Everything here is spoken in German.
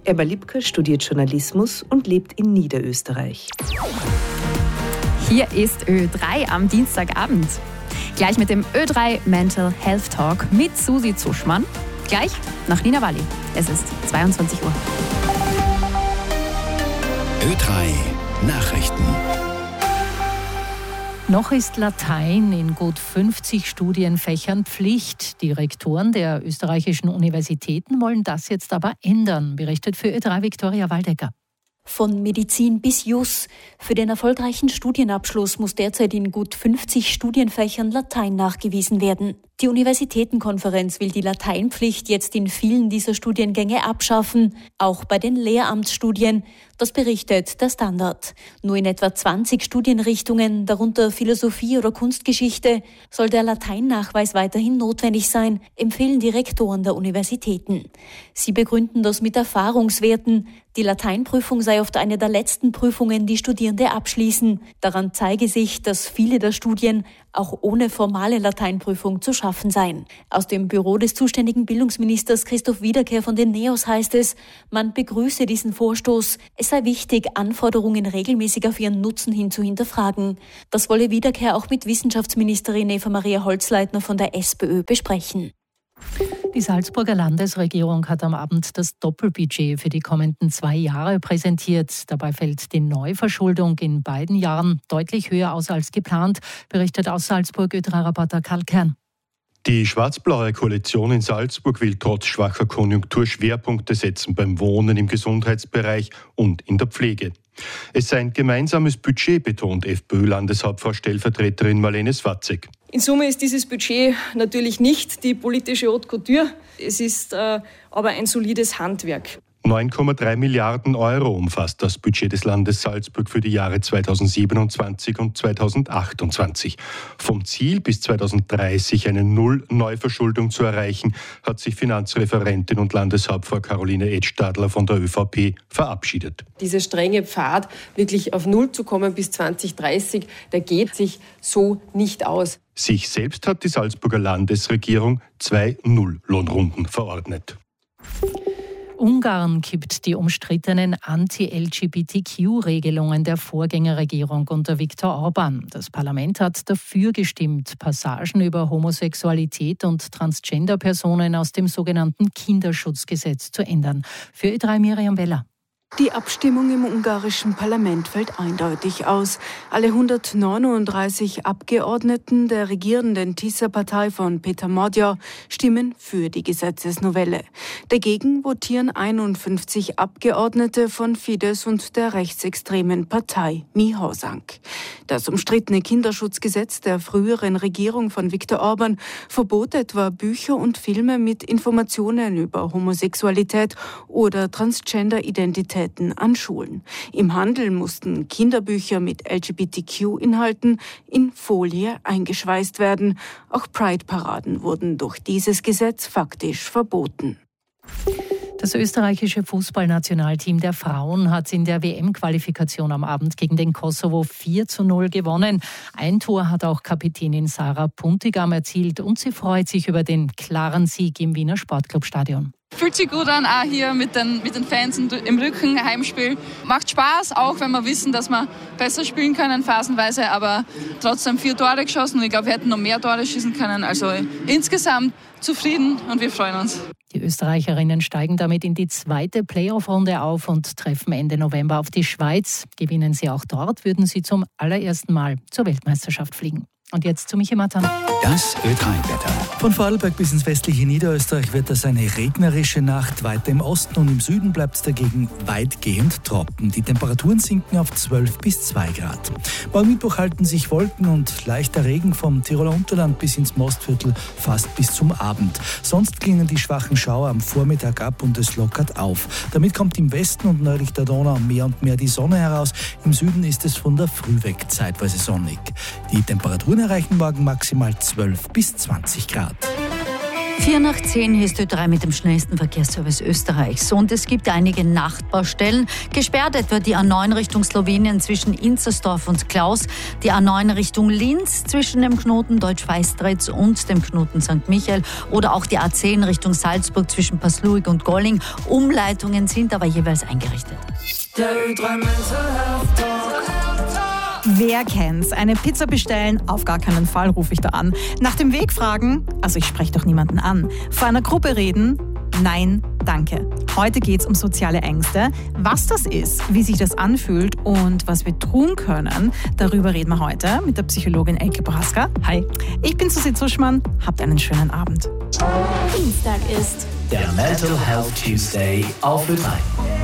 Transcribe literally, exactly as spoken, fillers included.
Ebba Lipka studiert Journalismus und lebt in Niederösterreich. Hier ist Ö drei am Dienstagabend. Gleich mit dem Ö drei Mental Health Talk mit Susi Zuschmann. Gleich nach Nina Walli. Es ist zweiundzwanzig Uhr. Ö drei Nachrichten. Noch ist Latein in gut fünfzig Studienfächern Pflicht. Die Rektoren der österreichischen Universitäten wollen das jetzt aber ändern, berichtet für Ö drei Viktoria Waldecker. Von Medizin bis Jus. Für den erfolgreichen Studienabschluss muss derzeit in gut fünfzig Studienfächern Latein nachgewiesen werden. Die Universitätenkonferenz will die Lateinpflicht jetzt in vielen dieser Studiengänge abschaffen, auch bei den Lehramtsstudien. Das berichtet der Standard. Nur in etwa zwanzig Studienrichtungen, darunter Philosophie oder Kunstgeschichte, soll der Lateinnachweis weiterhin notwendig sein, empfehlen die Rektoren der Universitäten. Sie begründen das mit Erfahrungswerten. Die Lateinprüfung sei oft eine der letzten Prüfungen, die Studierende abschließen. Daran zeige sich, dass viele der Studien auch ohne formale Lateinprüfung zu schaffen seien. Aus dem Büro des zuständigen Bildungsministers Christoph Wiederkehr von den NEOS heißt es, man begrüße diesen Vorstoß. Es sei wichtig, Anforderungen regelmäßig auf ihren Nutzen hin zu hinterfragen. Das wolle Wiederkehr auch mit Wissenschaftsministerin Eva Maria Holzleitner von der SPÖ besprechen. Die Salzburger Landesregierung hat am Abend das Doppelbudget für die kommenden zwei Jahre präsentiert. Dabei fällt die Neuverschuldung in beiden Jahren deutlich höher aus als geplant, berichtet aus Salzburg Ö drei Reporter Karl Kern. Die schwarz-blaue Koalition in Salzburg will trotz schwacher Konjunktur Schwerpunkte setzen beim Wohnen, im Gesundheitsbereich und in der Pflege. Es sei ein gemeinsames Budget, betont FPÖ-Landeshauptfrau-Stellvertreterin Marlene Swatzek. In Summe ist dieses Budget natürlich nicht die politische Haute Couture, es ist äh, aber ein solides Handwerk. neun Komma drei Milliarden Euro umfasst das Budget des Landes Salzburg für die Jahre zweitausendsiebenundzwanzig und zweitausendachtundzwanzig. Vom Ziel, bis zweitausenddreißig eine Null-Neuverschuldung zu erreichen, hat sich Finanzreferentin und Landeshauptfrau Caroline Edstadler von der ÖVP verabschiedet. Dieser strenge Pfad, wirklich auf Null zu kommen bis zweitausenddreißig, der geht sich so nicht aus. Sich selbst hat die Salzburger Landesregierung zwei Null-Lohnrunden verordnet. Ungarn kippt die umstrittenen Anti-L G B T Q-Regelungen der Vorgängerregierung unter Viktor Orban. Das Parlament hat dafür gestimmt, Passagen über Homosexualität und Transgender-Personen aus dem sogenannten Kinderschutzgesetz zu ändern. Für Ö drei Miriam Weller. Die Abstimmung im ungarischen Parlament fällt eindeutig aus. Alle hundertneununddreißig Abgeordneten der regierenden Tisza-Partei von Peter Magyar stimmen für die Gesetzesnovelle. Dagegen votieren einundfünfzig Abgeordnete von Fidesz und der rechtsextremen Partei Mihosank. Das umstrittene Kinderschutzgesetz der früheren Regierung von Viktor Orban verbot etwa Bücher und Filme mit Informationen über Homosexualität oder Transgender-Identität an Schulen. Im Handel mussten Kinderbücher mit L G B T Q-Inhalten in Folie eingeschweißt werden. Auch Pride-Paraden wurden durch dieses Gesetz faktisch verboten. Das österreichische Fußballnationalteam der Frauen hat in der W M-Qualifikation am Abend gegen den Kosovo vier zu null gewonnen. Ein Tor hat auch Kapitänin Sarah Puntigam erzielt und sie freut sich über den klaren Sieg im Wiener Sportclubstadion. Fühlt sich gut an, auch hier mit den, mit den Fans im Rücken, Heimspiel. Macht Spaß, auch wenn wir wissen, dass wir besser spielen können phasenweise, aber trotzdem vier Tore geschossen und ich glaube, wir hätten noch mehr Tore schießen können. Also insgesamt zufrieden und wir freuen uns. Die Österreicherinnen steigen damit in die zweite Playoff-Runde auf und treffen Ende November auf die Schweiz. Gewinnen sie auch dort, würden sie zum allerersten Mal zur Weltmeisterschaft fliegen. Und jetzt zu Michi Matan. Das Ö drei Wetter. Von Vorarlberg bis ins westliche Niederösterreich wird das eine regnerische Nacht. Weiter im Osten und im Süden bleibt es dagegen weitgehend trocken. Die Temperaturen sinken auf zwölf bis zwei Grad. Morgen Mittwoch halten sich Wolken und leichter Regen vom Tiroler Unterland bis ins Mostviertel fast bis zum Abend. Sonst klingen die schwachen Schauer am Vormittag ab und es lockert auf. Damit kommt im Westen und nördlich der Donau mehr und mehr die Sonne heraus. Im Süden ist es von der Früh weg zeitweise sonnig. Die Temperaturen erreichen morgen maximal zwölf bis zwanzig Grad. Vier nach zehn, hier ist Ö drei mit dem schnellsten Verkehrsservice Österreichs. Und es gibt einige Nachtbaustellen. Gesperrt etwa die A neun Richtung Slowenien zwischen Inzersdorf und Klaus, die A neun Richtung Linz zwischen dem Knoten Deutsch-Weistritz und dem Knoten Sankt Michael oder auch die A zehn Richtung Salzburg zwischen Pasluig und Golling. Umleitungen sind aber jeweils eingerichtet. Der Ö drei Mental Health Talk. Wer kennt's? Eine Pizza bestellen? Auf gar keinen Fall rufe ich da an. Nach dem Weg fragen? Also ich spreche doch niemanden an. Vor einer Gruppe reden? Nein, danke. Heute geht's um soziale Ängste. Was das ist, wie sich das anfühlt und was wir tun können, darüber reden wir heute mit der Psychologin Elke Bohaska. Hi, ich bin Susi Zuschmann. Habt einen schönen Abend. Dienstag ist der Mental Health Tuesday auf Ö drei.